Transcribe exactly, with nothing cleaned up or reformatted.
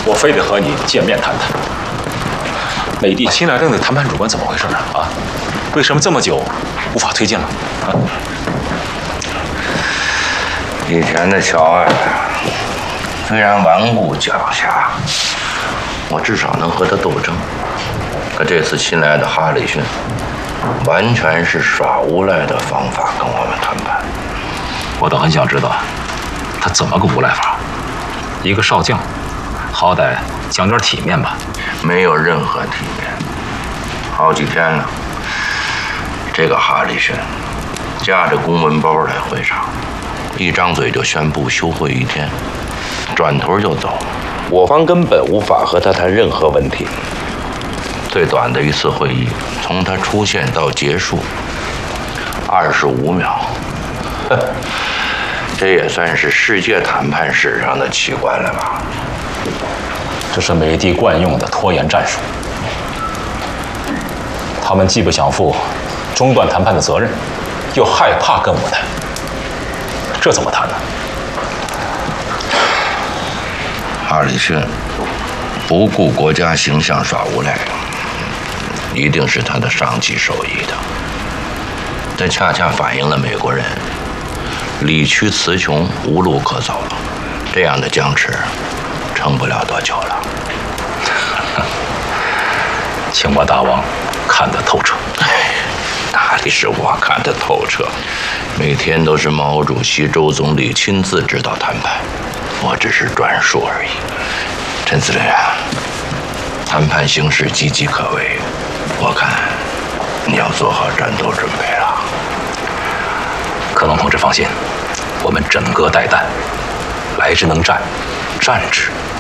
我非得和你见面谈谈。美帝新来的那个谈判主管怎么回事啊？啊，为什么这么久无法推进了？啊？ 以前的乔安虽然顽固狡黠，我至少能和他斗争。可这次新来的哈里逊，完全是耍无赖的方法跟我们谈判。 我倒很想知道，他怎么个无赖法？一个少将，好歹讲点体面吧。 没有任何体面。好几天了，这个哈里逊夹着公文包来会场，一张嘴就宣布休会一天，转头就走。我方根本无法和他谈任何问题。最短的一次会议，从他出现到结束，二十五秒。这也算是世界谈判史上的奇观了吧？ 这是美帝惯用的拖延战术。他们既不想负中断谈判的责任，又害怕跟我谈，这怎么谈呢？ 哈里逊不顾国家形象耍无赖，一定是他的上级授意的。这恰恰反映了美国人理屈词穷，无路可走了。这样的僵持撑不了多久了。 请把大王看得透彻。 哪里是我看得透彻？每天都是毛主席、周总理亲自指导谈判，我只是转述而已。陈司令啊，谈判形势岌岌可危，我看你要做好战斗准备了。 克隆同志放心，我们枕戈待旦，来之能战，战之